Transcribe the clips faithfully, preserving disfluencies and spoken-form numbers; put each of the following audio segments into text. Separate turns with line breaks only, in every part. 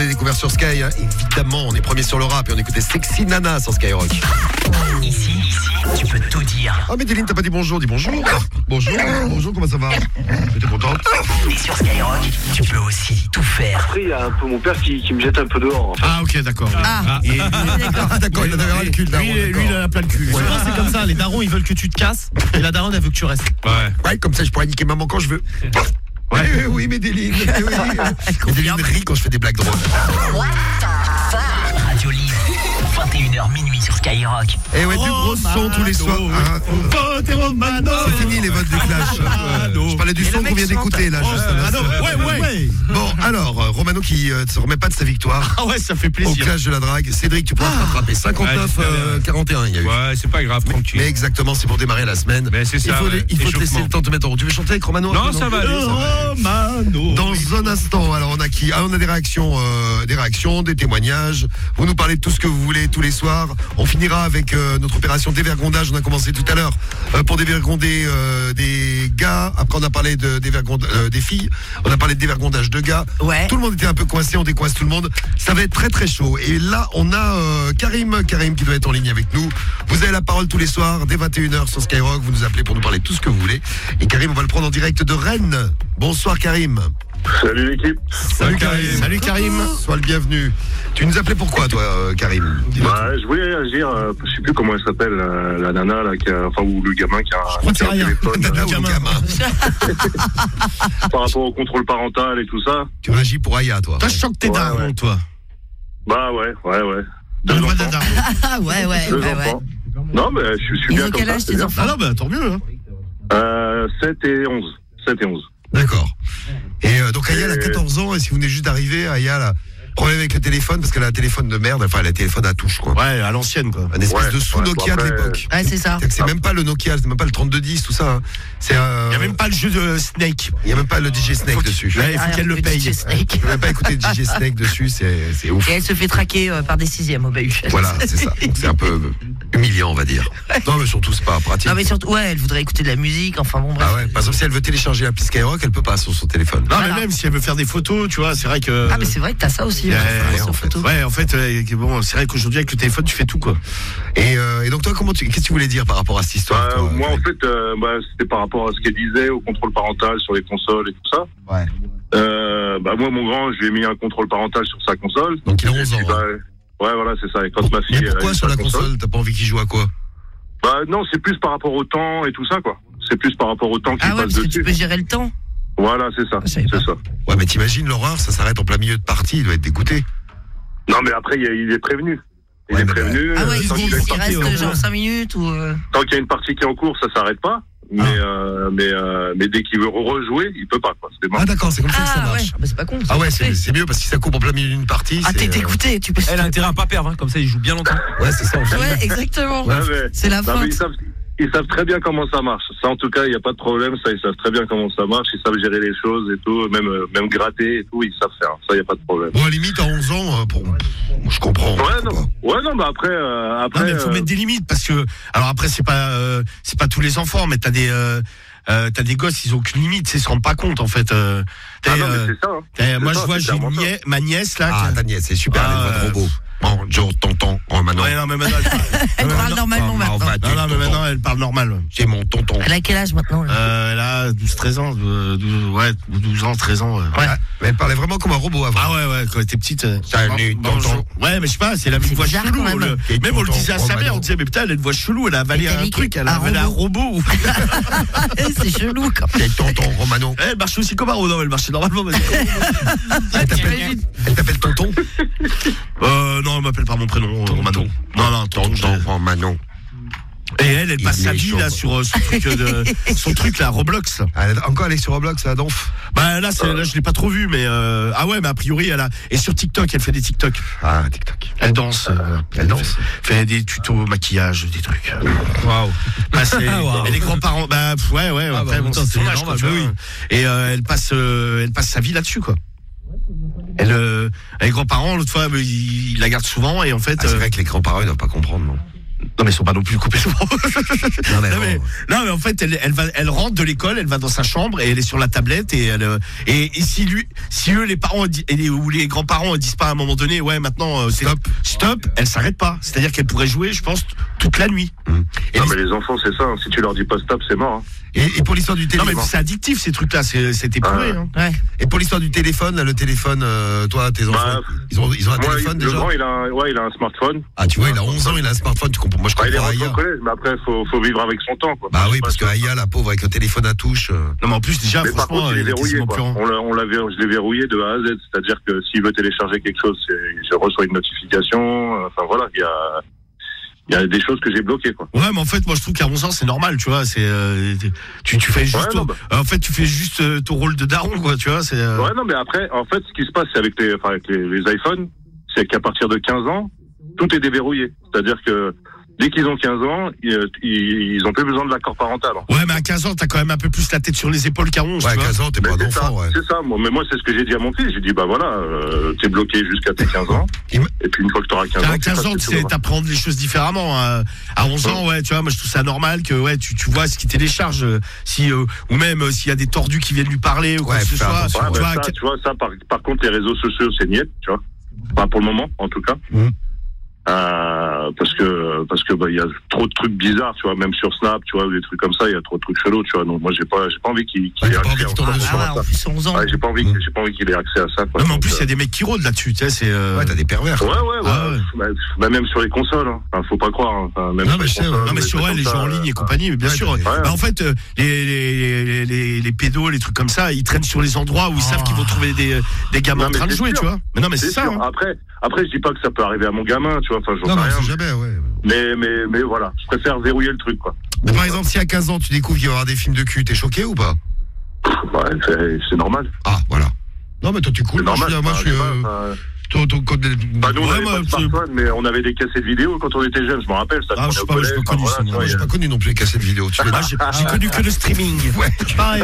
On a découvert sur Sky, hein. Évidemment, on est premier sur le rap et on écoutait Sexy Nana sur Skyrock.
Ici, ici, tu peux tout dire.
Oh, mais Dylan, t'as pas dit bonjour, dis bonjour. Bonjour, bonjour, comment ça va? T'es contente?
Et sur Skyrock, tu peux aussi tout faire.
Après, il y a un peu mon père qui, qui me jette un peu dehors. En fait.
Ah, ok, d'accord.
Ah,
Et-
d'accord.
Ah, d'accord, il en avait ras le cul, le daron,
Lui, lui,
d'accord.
il en a plein le cul.
Souvent, c'est comme ça, les darons ils veulent que tu te casses et la daronne elle veut que tu restes.
Ouais.
Ouais, comme ça, je pourrais niquer maman quand je veux. Ouais, oui, oui, mais Dylan, oui, oui. Mais Dylan rit quand je fais des blagues drôles.
Radio Live, vingt et une heures minuit sur Skyrock.
Et ouais, du gros son tous les soirs. hein. C'est fini les votes du Clash. Euh, Je parlais du son qu'on vient d'écouter là. Juste à l'instant.
Ouais, ouais.
Bon, alors, euh, Romano qui euh, ne se remet pas de sa victoire
Ah ouais, ça fait
au
plaisir.
Clash de la drague. Cédric, tu pourras te rattraper. cinquante-neuf à quarante et un, il y a eu.
Ouais, c'est pas grave, tranquille.
Mais exactement, c'est pour démarrer la semaine.
Mais c'est ça,
Il faut,
ouais,
il faut te laisser
échauffement.
le temps de te mettre en route. Tu veux chanter avec Romano?
Non, ça va aller, ça va aller.
Romano.
Dans un instant, alors on a qui? Ah, on a des réactions, euh, des réactions, des témoignages. Vous nous parlez de tout ce que vous voulez tous les soirs. On finira avec euh, notre opération dévergondage. On a commencé tout à l'heure euh, pour dévergonder euh, des gars. Après, on a parlé de dévergonde, euh, des filles. On a parlé de dévergondage de gars.
Ouais.
Tout le monde était un peu coincé. On décoince tout le monde. Ça va être très très chaud. Et là, on a euh, Karim, Karim qui doit être en ligne avec nous. Vous avez la parole tous les soirs dès vingt et une heures sur Skyrock. Vous nous appelez pour nous parler de tout ce que vous voulez. Et Karim, on va le prendre en direct de Rennes. Bonsoir Karim.
Salut l'équipe.
Salut Karim.
Salut Karim.
Sois le bienvenu. Tu nous appelais pourquoi toi euh, Karim? Dis-nous
Bah, je voulais réagir, euh, je sais plus comment elle s'appelle, euh, la nana, là, qui a, enfin, ou le gamin qui a,
crois que
qui a
c'est
un
rien.
téléphone
tout. Nana
euh,
ou le gamin?
par rapport au contrôle parental et tout ça.
Tu réagis pour Aya toi.
Toi, je sens que t'es
Ouais,
daron,
ouais.
toi.
Bah ouais, ouais, ouais. Deux
Donne-moi
enfants.
de daron.
Ah, ouais, ouais,
Deux
ouais, ouais.
enfants. Non, mais je, je suis
Ils
bien
ont
comme
quel
ça.
âge
c'est
tes
bien.
enfants?
Ah non, bah tant mieux. Hein.
Euh, sept et onze. sept et onze.
D'accord. Et euh, donc Aya elle a quatorze ans et si vous venez juste d'arriver, Aya elle a problème avec le téléphone parce qu'elle a un téléphone de merde, enfin elle a un téléphone à touche quoi.
Ouais, à l'ancienne, quoi.
Un espèce
Ouais,
de sous
ouais,
Nokia
bon,
de
après,
l'époque.
Ouais, c'est ça.
C'est même pas le Nokia, c'est même pas le trente-deux dix, tout ça. Hein. C'est euh,
Il n'y a même pas le jeu de Snake.
il y a même pas le D J Snake
Faut
dessus.
Ouais, il faut qu'elle le
Le
paye.
D J Snake.
Il n'y a même pas écouté D J Snake dessus, c'est c'est ouf.
Et elle se fait traquer euh, par des sixièmes au bahut.
Voilà, c'est ça. Donc, c'est un peu humiliant, on va dire. Non, mais surtout, c'est pas pratique.
Non, mais surtout, ouais, elle voudrait écouter de la musique, enfin bon, bref.
Ah ouais, par exemple, si elle veut télécharger l'appli Skyrock, elle peut pas sur son téléphone.
Non,
Voilà.
mais même si elle veut faire des photos, tu vois, c'est vrai que.
Ah, mais c'est vrai que t'as ça aussi,
Ouais,
ouais,
ouais,
sur
en fait.
photo.
Ouais, en fait, euh, bon, c'est vrai qu'aujourd'hui, avec le téléphone, tu fais tout, quoi.
Et, euh, et donc, toi, comment tu, qu'est-ce que tu voulais dire par rapport à cette histoire
Bah,
toi,
moi, en
Greg
fait, euh, bah, c'était par rapport à ce qu'elle disait, au contrôle parental sur les consoles et tout ça.
Ouais.
Euh, bah, moi, mon grand, je lui ai mis un contrôle parental sur sa console.
Donc, il a onze ans.
Et puis, bah,
hein.
ouais, voilà, c'est ça. Et quand ma fille.
Mais
elle a
pourquoi
eu
sur
sa
la console, t'as pas envie qu'il joue à quoi?
Bah, non, c'est plus par rapport au temps et tout ça, quoi. C'est plus par rapport au temps qu'il
Ah ouais,
passe
parce que
dessus.
tu peux gérer le temps.
Voilà, c'est ça.
Je savais
C'est
pas.
ça.
Ouais, mais t'imagines l'horreur, ça s'arrête en plein milieu de partie, il doit être dégoûté.
Non, mais après, il, y a- il est prévenu. Il
Ouais,
est
mais
prévenu.
Ah ouais,
euh,
il
tant qu'il y a une
il
partie en
reste
cours-
genre cinq minutes ou. euh,
tant qu'il y a une partie qui est en cours, ça s'arrête pas. Mais, euh, mais, euh, mais dès qu'il veut rejouer, il peut pas, quoi. C'est mort.
Ah, d'accord, c'est comme ça que ça
Ah ouais,
marche.
ah, bah, c'est pas con.
Ah ouais, c'est
parfait.
c'est mieux parce que si ça coupe en plein milieu d'une partie.
Ah,
c'est,
t'es
euh,
dégoûté, tu peux.
Elle a intérêt à pas perdre, hein, comme ça il joue bien longtemps.
Ouais, c'est ça, en fait.
Ouais, exactement.
Ouais, mais-
C'est la
non, mais ils
faute.
savent, ils savent très bien comment ça marche. Ça, en tout cas, il n'y a pas de problème. Ça, ils savent très bien comment ça marche. Ils savent gérer les choses et tout. Même, euh, même gratter et tout, ils savent faire. Ça, il n'y a pas de problème.
Bon, à la limite, à onze ans, euh, pour... je comprends.
Ouais, non. Ouais, non, mais après, euh,
Non,
après.
mais il faut
euh,
mettre des limites parce que. Alors après, c'est pas, euh, c'est pas tous les enfants, mais t'as des. Euh, euh, t'as des gosses, ils ont aucune limite, ils se rendent pas compte en fait. Euh, t'as,
ah non, mais
euh,
c'est ça. hein.
t'as-
C'est
moi
ça,
je vois,
c'est
j'ai une
clairement ça.
nièce- ma nièce là.
Ah,
qui-
ta nièce, c'est super,
Ah,
les voix de
euh,
robot. Bonjour, tonton. Oh, maintenant.
Ouais, non, mais maintenant, elle parle,
Elle
non,
parle
non,
normalement
oh,
maintenant.
va-
non, non, mais maintenant, elle parle normal.
C'est mon tonton.
Elle a quel âge maintenant là
Euh, elle a douze treize ans, euh, douze, ouais, douze ans, treize ans. Ouais.
Ouais. Mais elle parlait vraiment comme un robot avant.
Ah ouais, ouais, quand elle était petite. euh,
Salut,
bon-
tonton.
bonjour. Ouais, mais je sais pas, c'est la même
C'est
voix
bizarre,
chelou.
quand même.
le-
Et
Même on le
tonton,
disait à sa
Romano.
mère, on disait, mais putain, elle a une voix chelou, elle a avalé un
Métallique,
truc, elle a
un
avalé un robot.
C'est chelou quand
C'est tonton Romano.
Elle marche aussi comme un robot, non, elle marchait normalement. mais-
Elle t'appelle, elle t'appelle tonton?
Euh, non, elle m'appelle par mon prénom, euh, Romano. Non, non, tonton.
Tonton Romano.
Et elle, elle passe
Il
sa
est
vie
chaud.
là sur euh, son truc, euh, de, son truc là, Roblox.
Elle est encore allée sur Roblox, la donf?
Bah là, c'est, là, je l'ai pas trop vu, mais euh, ah ouais, mais a priori, elle a. Et sur TikTok, elle fait des TikTok.
Ah, TikTok.
Elle danse. euh,
Elle danse.
Fait, fait des tutos maquillage, des trucs.
Waouh.
Bah, c'est,
Waouh.
et les grands-parents, bah pff, ouais, ouais.
Ah,
après,
bah,
bon,
putain,
c'est
c'est
son âge,
normal,
quoi, tu
bah
vois. Et euh, elle passe, euh, elle passe sa vie là-dessus, quoi. Elle, euh, les grands-parents, l'autre fois, bah, ils, ils la gardent souvent, et en fait.
Ah, c'est
euh,
vrai que les grands-parents, ils doivent pas comprendre, non?
Non mais ils sont pas non plus complètement.
Non, mais
non,
bon.
mais, non mais en fait elle, elle va, elle rentre de l'école, elle va dans sa chambre et elle est sur la tablette et elle, euh, et, et si lui, si eux les parents di- et les, ou les grands-parents disent pas à un moment donné, ouais maintenant euh, c'est
Stop.
stop, elle s'arrête pas. C'est-à-dire qu'elle pourrait jouer, je pense, toute la nuit.
Et,
Non, mais les enfants, c'est ça. hein. Si tu leur dis pas stop, c'est mort. hein.
et, et pour l'histoire du
Non mais
téléphone,
c'est addictif ces trucs-là, c'est, c'est éprouvé.
Ah,
hein.
Ouais.
et pour l'histoire du téléphone, là, le téléphone, euh, toi, tes enfants,
Bah,
ils ont, ils ont un
Moi,
téléphone
le
déjà.
grand, il a, un, ouais, il a un smartphone.
Ah, tu vois, il a onze ans, il a un smartphone. Tu comprends? Moi, je
Bah, il est
comprends
rentré au
Aya.
collège, mais après, faut, faut vivre avec son temps, quoi.
Bah oui,
C'est
parce que
pas ça.
Aya, la pauvre, avec le téléphone à touche. euh,
Non mais en plus déjà
Mais par
franchement
contre, il est
il est
verrouillé,
quasiment
quoi.
plus en-
On l'a, on l'a, ver- je l'ai verrouillé de A à Z. C'est-à-dire que s'il veut télécharger quelque chose, c'est, je reçois une notification. Enfin, voilà, il y a, il y a des choses que j'ai bloquées, quoi.
Ouais, mais en fait, moi, je trouve qu'à onze ans, c'est normal, tu vois. C'est, euh, tu, tu fais juste,
Ouais,
ton,
non, bah.
en fait, tu fais juste euh, ton rôle de daron, quoi, tu vois. C'est. euh,
Ouais, non, mais après, en fait, ce qui se passe c'est avec les, enfin, avec les, les iPhones, c'est qu'à partir de quinze ans, tout est déverrouillé. C'est-à-dire que dès qu'ils ont quinze ans, ils, ils ils ont plus besoin de l'accord parental.
Ouais, mais à quinze ans, t'as quand même un peu plus la tête sur les épaules qu'à onze,
Ouais,
tu vois.
quinze ans, t'es
Mais
pas un
c'est ça,
enfant, ouais.
c'est ça. Moi, mais moi, c'est ce que j'ai dit à mon fils. J'ai dit, bah voilà, euh, t'es bloqué jusqu'à tes quinze ans.
Il me-
Et puis une fois que t'auras quinze ans,
À
tu
quinze ans,
passes
tu
tout
sais,
le monde.
t'apprends les choses différemment. hein. À onze ans, ouais, tu vois, moi, je trouve ça normal que, ouais, tu, tu vois ce qui télécharge, euh, si, euh, ou même euh, s'il y a des tordus qui viennent lui parler ou quoi
Ouais,
que ce
faire
soit.
attention.
Ouais,
Tu
bah,
vois,
ça,
que-
tu vois, ça, par, par contre, les réseaux sociaux, c'est niette, tu vois. Pas pour le moment, en tout cas.
Mhm.
Euh, parce que, parce que, bah, il y a trop de trucs bizarres, tu vois, même sur Snap, tu vois, des trucs comme ça, il y a trop de trucs chelous, tu vois. Donc, moi, j'ai pas, j'ai pas envie qu'il, qu'il
Ouais,
ait
t'as pas
accès
envie qu'il tombe
à
dessus.
ça.
Ah ouais, en plus, onze ans.
Ouais, j'ai pas envie,
Mhm.
j'ai pas envie qu'il ait accès à ça, quoi.
non, mais en
Donc,
plus, il y
euh,
a des mecs qui rôdent là-dessus, tu sais, c'est. euh,
Ouais, t'as des pervers.
Ouais, ouais, ouais.
Ah ouais.
Bah, bah, même sur les consoles, hein. Enfin, faut pas croire, hein. Enfin, même
Non,
sur
mais
les
je sais,
consoles,
ouais.
Non mais
des
sur
trucs
ouais, les
comme
jeux
ça,
en ligne et
euh,
compagnie, mais bien
Ouais,
sûr.
t'as des-
Ouais.
Bah, en fait, euh, les, les, les, les, les pédos, les trucs comme ça, ils traînent sur les endroits où ils savent qu'ils vont trouver des, des gamins
Non,
en
mais
train de
c'est
jouer,
sûr.
tu vois. Mais non, mais c'est,
C'est
ça.
sûr.
hein.
Après, après, je dis pas que ça peut arriver à mon gamin, tu vois. Enfin, j'en
Non,
sais
non,
rien.
c'est jamais, ouais.
Mais, mais, mais voilà, je préfère verrouiller le truc, quoi.
Mais par exemple, si à quinze ans, tu découvres qu'il va y avoir des films de cul, t'es choqué ou pas?
Ouais, c'est, c'est normal.
Ah, voilà. Non, mais toi, tu coules.
C'est
Moi, je
normal.
suis, moi, je
Enfin,
suis,
je sais
euh,
pas, enfin,
ton- ton code de-
bah, nous, on
Ouais,
avait
moi,
pas de
c'est-
smartphone, mais on avait des cassettes vidéo quand on était jeunes, je me rappelle. Ça
Ah, je sais
tournait au
pas, moi, j'ai
collège,
pas connu
enfin,
ça, moi.
voilà,
Moi, j'ai
tu
pas connu non plus les cassettes vidéo. Tu veux
Moi,
dire?
j'ai, j'ai connu que le streaming.
Ouais.
Pareil.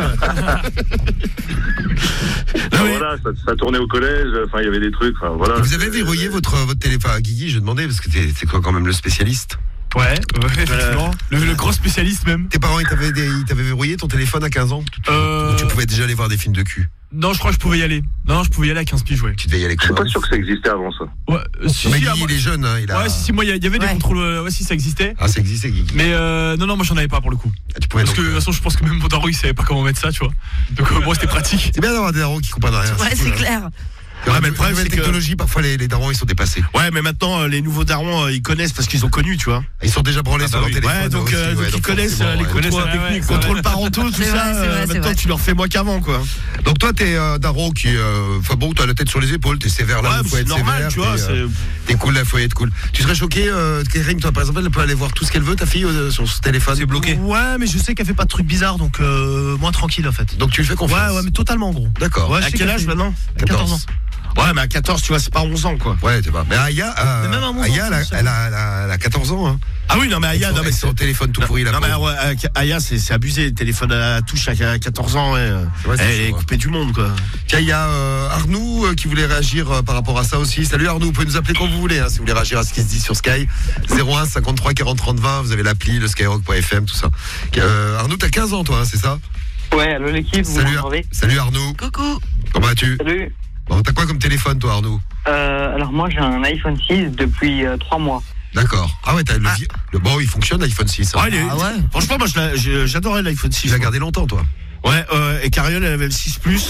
vois.
Non, mais-
Voilà, ça, ça tournait au collège, enfin, il y avait des trucs, enfin, voilà.
Vous avez verrouillé votre, votre téléphone à Guigui, je demandais, parce que t'es, c'est quoi quand même le spécialiste?
Ouais, ouais, effectivement. Le, le gros spécialiste même.
Tes parents, ils t'avaient, des- ils t'avaient verrouillé ton téléphone à quinze ans?
Euh...
Ou tu pouvais déjà aller voir des films de cul?
Non, je crois que je pouvais y aller. Non, je pouvais y aller à quinze piges, ouais.
Tu devais y aller
Je suis
quoi?
pas sûr que ça existait avant, ça.
Ouais, euh, si,
Non, mais
si, ah,
Guigui,
moi-
il est jeune, hein, il a...
ouais, si, si, moi, il y, il y avait des
Ouais.
contrôles, euh, ouais, si, ça existait.
Ah, ça existait, Guigui.
Mais euh, non, non, moi, j'en avais pas pour le coup.
Ah, tu pouvais
Parce que,
donc,
de toute
euh,
façon, je pense que même mon daron, il savait pas comment mettre ça, tu vois. Donc, euh, moi, c'était pratique.
c'est bien d'avoir des darons qui comprennent rien.
Ouais, c'est
cool, hein.
clair.
Ouais, mais
mais
le
le problème,
problème,
c'est que-
technologie, parfois les, les darons, ils sont dépassés.
Ouais, mais maintenant, euh, les nouveaux darons, euh, ils connaissent parce qu'ils ont connu, tu vois.
Ils sont déjà branlés
Ah
sur
bah
leur
oui.
téléphone.
Ouais, donc,
aussi,
euh, donc
ouais,
ils connaissent
forcément,
euh, les
ouais.
connaissent
contrôles,
la technique,
les
ouais.
contrôles parentaux, tout
C'est
ça.
vrai, c'est
euh,
vrai, c'est
maintenant,
vrai.
tu leur fais moins qu'avant, quoi.
Donc toi, t'es euh, daron qui, euh, enfin bon, t'as la tête sur les épaules, t'es sévère là
Ouais,
où il
mais
faut
c'est
être
normal,
sévère.
tu vois.
t'es, euh,
c'est-
T'es cool là, faut être cool. Tu serais choqué, euh, Kérim, toi par exemple, elle peut aller voir tout ce qu'elle veut, ta fille, euh, sur ce téléphone.
C'est bloqué.
Ouais, mais je sais qu'elle fait pas de trucs bizarres, donc euh, moins tranquille en fait.
Donc tu lui fais
Ouais,
confiance.
ouais, mais totalement gros.
D'accord.
Ouais, je
À
sais
quel
qu'elle
âge
fait-
maintenant?
quatorze ans.
Ouais, mais à quatorze, tu vois, c'est pas onze ans, quoi.
Ouais, t'es pas. Mais Aya, euh,
Mais même à onze ans,
Aya, elle a,
c'est
elle a, elle a- elle a quatorze ans. Hein.
Ah oui, non, mais Aya, non, mais
Avec
c'est.
son téléphone tout pourri là.
Non, mais ouais, euh, Aya, c'est c'est abusé. Le téléphone à la touche à quatorze ans, ouais, euh,
Ouais, c'est
elle est
chaud, hein.
coupée du monde, quoi.
Tiens, il y a euh, Arnaud euh, qui voulait réagir euh, par rapport à ça aussi. Salut Arnaud, vous pouvez nous appeler quand vous voulez, hein, si vous voulez réagir à ce qui se dit sur Sky. zéro un cinquante-trois quarante trente vingt, vous avez l'appli, le skyrock point f m, tout ça. Euh, Arnaud, t'as quinze ans toi, hein, c'est ça?
Ouais, allô l'équipe, vous
Salut,
m'entendez?
salut Arnaud,
Coucou.
comment vas-tu?
Salut.
Bon, t'as quoi comme téléphone toi Arnaud?
Euh, alors moi j'ai un iPhone six depuis euh, trois mois.
D'accord. Ah ouais, t'as le,
Ah.
vie- le bon, il fonctionne l'iPhone six. Hein.
Ouais, il est-
Ah ouais.
Franchement, moi, je l'a- j'ai- j'adorais l'iPhone six.
Tu l'as gardé longtemps toi.
Ouais, euh, et Cariole, elle avait le six plus,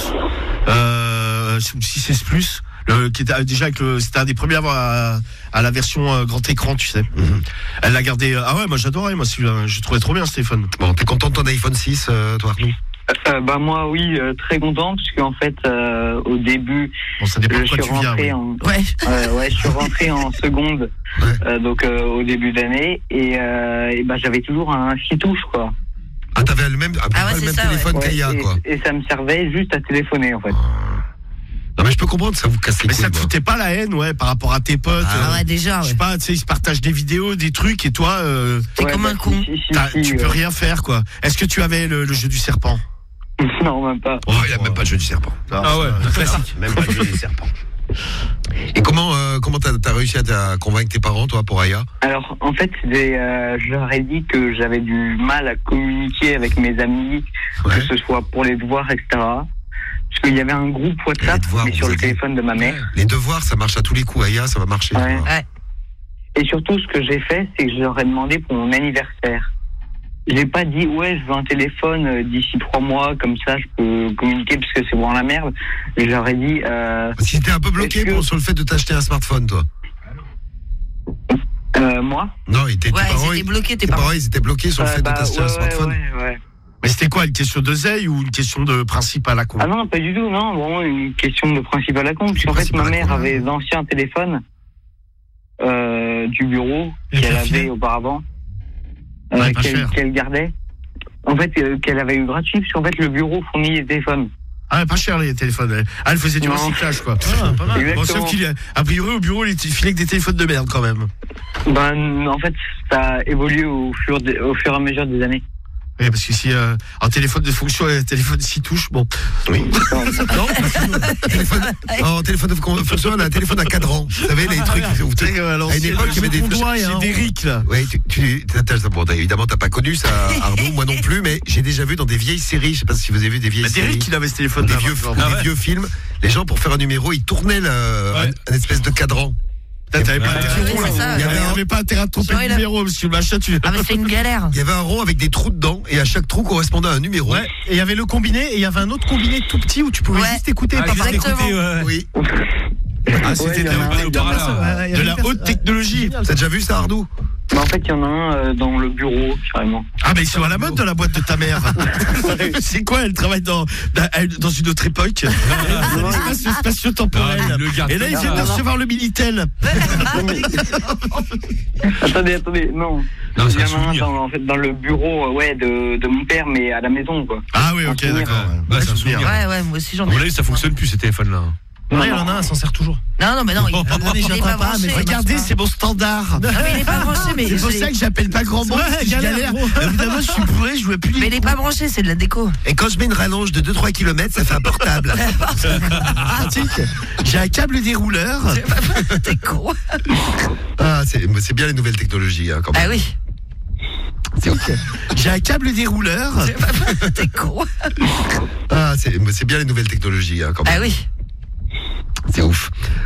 euh, six S plus, le, qui était déjà avec le, c'était un des premiers à avoir à, à la version euh, grand écran, tu sais.
Mhm.
Elle l'a gardé, euh, ah ouais, moi j'adorais, moi celui-là, je trouvais trop bien ce téléphone.
Bon, t'es content de ton iPhone six, euh, toi Arnaud?
Euh, bah moi oui, euh, très content parce qu'en fait euh, au début
Bon, ça dépend
je
de quoi
suis
tu viens.
rentré
oui.
en
Ouais.
euh, ouais je suis rentré en seconde
Ouais.
euh, donc euh, au début d'année et, euh, et bah j'avais toujours un six touches quoi.
Ah, t'avais le même, ah,
Ah ouais,
le
c'est
même
ça,
téléphone
Ouais,
qu'Aya
et,
quoi.
et ça me servait juste à téléphoner en fait.
Non mais je peux comprendre, ça vous casse les
Mais
couilles.
ça te
moi.
foutait pas la haine, ouais, par rapport à tes potes.
Ah
euh,
ouais, déjà,
Je
ouais.
sais pas, tu sais, ils se partagent des vidéos, des trucs, et toi, euh,
T'es
Ouais,
comme
bah,
un con.
si, si,
t'as-
si,
tu
euh,
peux rien faire, quoi. Est-ce que tu avais le, le jeu du serpent?
non même pas.
Oh, il a même pas de jeu du serpent.
Ah ouais,
ça,
classique.
Même pas le jeu du serpent.
Et comment euh, comment t'as, t'as réussi à, à convaincre tes parents, toi, pour Aya?
Alors, en fait, j'ai, euh, je leur ai dit que j'avais du mal à communiquer avec mes amis,
Ouais.
que ce soit pour les devoirs, et cetera. Parce qu'il y avait un groupe WhatsApp,
Les devoirs,
mais
vous
sur le
avez-
téléphone de ma mère.
Les devoirs, ça marche à tous les coups. Aya, ça va marcher. tu
Ouais.
vois.
Ouais.
Et surtout, ce que j'ai fait, c'est que je leur ai demandé pour mon anniversaire. J'ai pas dit, ouais, je veux un téléphone euh, d'ici trois mois, comme ça, je peux communiquer, parce que c'est vraiment la merde. Je leur ai dit, euh,
Parce qu'ils étaient un peu bloqués
Est-ce que-
pour- sur le fait de t'acheter un smartphone, toi.
euh, moi.
Non, ils étaient,
Ouais,
tes parents,
ils étaient
ils,
bloqués, tes
tes
parents.
parents, ils étaient bloqués sur le
Euh,
fait
bah,
de t'acheter
ouais,
un smartphone.
ouais, ouais, ouais.
Mais c'était quoi, une question d'oseille ou une question de principe à la con?
Ah non, pas du tout, non, vraiment une question de principe à la con, parce qu'en fait,
Principe à
ma
la
mère
con.
avait d'anciens téléphones euh, du bureau
Et
qu'elle
qu'elle
avait
filait.
auparavant, euh,
Ouais, pas
qu'elle,
cher.
qu'elle gardait. En fait, euh, qu'elle avait eu gratuit, parce qu'en fait, le bureau fournit les téléphones.
Ah, pas cher les téléphones. Ah, elle faisait du
Non.
recyclage, quoi.
Ah, pas mal.
Bon,
Exactement.
sauf qu'il est, a priori, au bureau, il était filé avec des téléphones de merde, quand même.
Ben, en fait, ça a évolué au fur, des- au fur et à mesure des années.
Oui, parce que si euh, un téléphone de fonction et un téléphone s'y touche, bon.
Oui. Non, téléphone, en téléphone de fonction, on a un téléphone à cadran. Vous savez, les trucs. Vous
Tu sais, à
à une
l'ancienne,
époque, il y avait des
on doit, et un
c'est des rics, là.
Ouais, tu, tu t'as- t'as- bon, t'as- évidemment, t'as pas connu ça, Arnaud, moi non plus, mais j'ai déjà vu dans des vieilles séries, je sais pas si vous avez vu des vieilles
Bah,
séries,
Derrick, il avait ce téléphone
des
là,
vieux,
par
des
exemple.
vieux films, les gens pour faire un numéro, ils tournaient le, un, un espèce de cadran.
Putain, t'avais pas
Ouais,
intérêt
ouais,
à
c'est
tromper.
ça.
Il y avait- il y avait pas intérêt à tromper
Sinon,
le
il a-
numéro, parce que le machin, tu.
Ah, mais c'est une galère.
Il y avait un rond avec des trous dedans, et à chaque trou correspondait à un numéro.
Ouais, et il y avait le combiné, et il y avait un autre combiné tout petit où tu pouvais
Ouais.
juste écouter.
Ah,
pas parler.
exactement.
écoutez, ouais.
Oui.
Ah,
Ouais,
c'était
il y
de
en a
la
un,
haute-
il y en a
haut-parleur.
un.
Ouais, il y
de
avait
la
une
haute
personne-
technologie.
Génial,
T'as déjà vu ça, Arnaud?
Mais en fait, il y en a un euh, dans le bureau, carrément.
Ah, mais ils sont à la mode dans la boîte de ta mère. C'est quoi? Elle travaille dans, dans une autre époque. Dans l'espace spatio-temporel.
Ah, le garde-
Et là, ils viennent de recevoir le Minitel.
Attendez, attendez, non.
Non,
il
c'est
y
un
en a un
souvenir.
dans, en fait, dans le bureau euh, ouais, de, de mon père, mais à la maison, quoi.
Ah oui, ok,
Un souvenir.
d'accord.
Ouais, c'est un souvenir.
Ouais, ouais, moi aussi j'en
À
ai.
mon avis, ça fonctionne plus ces téléphones-là.
Ouais, il y en a un, s'en sert toujours.
Non, non, mais non, il,
À un moment donné,
il est
j'entends
pas
pas,
branché.
mais
Regardez, c'est mon standard.
Ah, mais il est pas branché, mais
C'est pour
je
ça
l'ai-
que j'appelle pas grand monde.
Ouais,
parce que je
galère,
galère.
gros.
Évidemment, je suis bourré, je vois plus
mais
les.
il est pas branché, c'est de la déco.
Et quand je mets une rallonge de deux trois kilomètres, ça fait un portable.
Pratique. J'ai un câble dérouleur.
T'es con.
Ah, c'est, c'est bien les nouvelles technologies, hein, quand même.
Ah oui,
C'est ok.
J'ai un câble dérouleur.
t'es con.
Ah, c'est, c'est bien les nouvelles technologies, hein, quand même.
Ah oui.
C'est ouf.